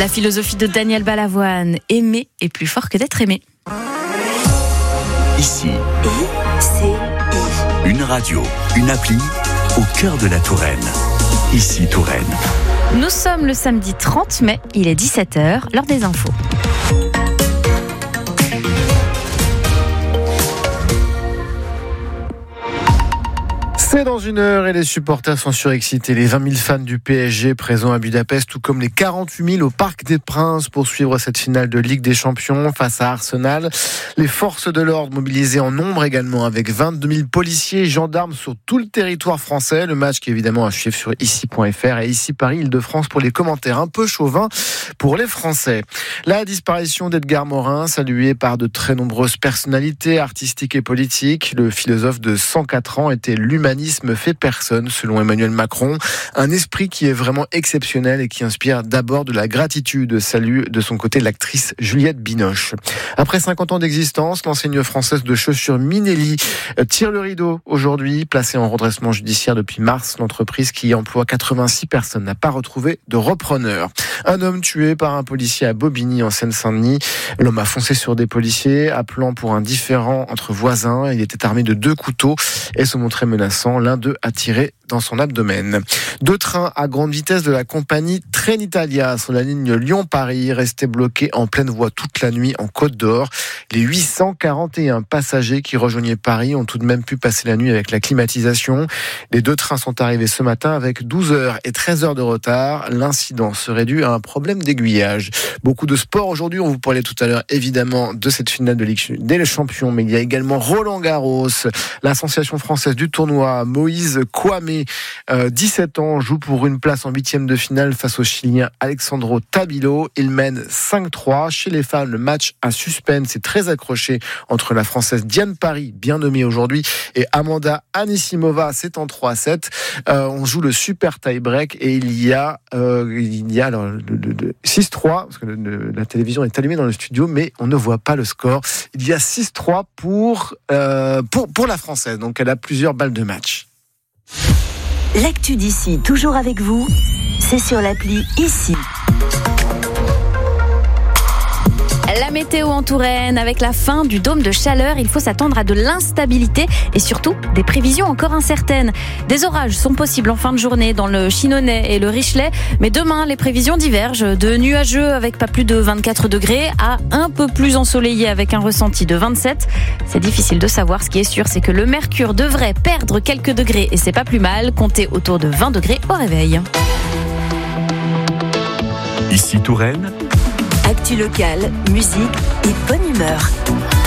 La philosophie de Daniel Balavoine, aimer est plus fort que d'être aimé. Ici, une radio, une appli au cœur de la Touraine. Ici Touraine. Nous sommes le samedi 30 mai, il est 17h, l'heure des infos. C'est dans une heure et les supporters sont surexcités. Les 20 000 fans du PSG présents à Budapest, tout comme les 48 000 au Parc des Princes pour suivre cette finale de Ligue des Champions face à Arsenal. Les forces de l'ordre mobilisées en nombre également avec 22 000 policiers et gendarmes sur tout le territoire français. Le match qui est évidemment à suivre sur ici.fr et ici Paris Île-de-France pour les commentaires un peu chauvins pour les Français. La disparition d'Edgar Morin, saluée par de très nombreuses personnalités artistiques et politiques. Le philosophe de 104 ans était l'humaniste fait personne, selon Emmanuel Macron. Un esprit qui est vraiment exceptionnel et qui inspire d'abord de la gratitude. Salue de son côté l'actrice Juliette Binoche. Après 50 ans d'existence, l'enseigne française de chaussures Minelli tire le rideau aujourd'hui. Placée en redressement judiciaire depuis mars, l'entreprise qui emploie 86 personnes n'a pas retrouvé de repreneur. Un homme tué par un policier à Bobigny en Seine-Saint-Denis. L'homme a foncé sur des policiers, appelant pour un différend entre voisins. Il était armé de 2 couteaux et se montrait menaçant. L'un d'eux a tiré dans son abdomen. 2 trains à grande vitesse de la compagnie Trenitalia sur la ligne Lyon-Paris restés bloqués en pleine voie toute la nuit en Côte d'Or. Les 841 passagers qui rejoignaient Paris ont tout de même pu passer la nuit avec la climatisation. Les 2 trains sont arrivés ce matin avec 12 heures et 13 heures de retard. L'incident serait dû à un problème d'aiguillage. Beaucoup de sport aujourd'hui. On vous parlait tout à l'heure évidemment de cette finale de Ligue des Champions, mais il y a également Roland Garros, la sensation française du tournoi, Moïse Kouamé, 17 ans, joue pour une place en 8e de finale face au Chilien Alexandro Tabilo. Il mène 5-3. Chez les femmes, le match à suspense est très accroché entre la Française Diane Paris, bien nommée aujourd'hui, et Amanda Anisimova. C'est en 3-7. On joue le super tie-break et il y a alors, le 6-3, parce que la télévision est allumée dans le studio, mais on ne voit pas le score. Il y a 6-3 pour la Française. Donc elle a plusieurs balles de match. L'actu d'ici, toujours avec vous, c'est sur l'appli Ici. La météo en Touraine, avec la fin du dôme de chaleur, il faut s'attendre à de l'instabilité et surtout des prévisions encore incertaines. Des orages sont possibles en fin de journée dans le Chinonais et le Richelet, mais demain les prévisions divergent de nuageux avec pas plus de 24 degrés à un peu plus ensoleillé avec un ressenti de 27. C'est difficile de savoir, ce qui est sûr c'est que le mercure devrait perdre quelques degrés et c'est pas plus mal, comptez autour de 20 degrés au réveil. Ici Touraine. Actu locale, musique et bonne humeur.